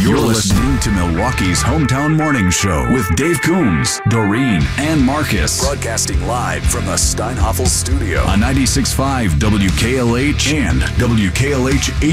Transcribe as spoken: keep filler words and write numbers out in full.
You're listening to Milwaukee's Hometown Morning Show with Dave Coombs, Doreen, and Marcus. Broadcasting live from the Steinhoffel Studio on ninety-six point five W K L H and W K L H